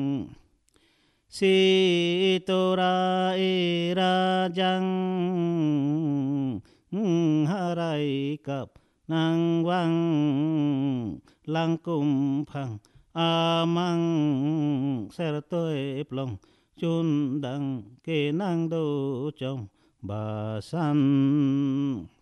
si tora ira jang harai kap nang wang lang kum phang amang ser tôi plong chun đăng kê năng đô trong bà san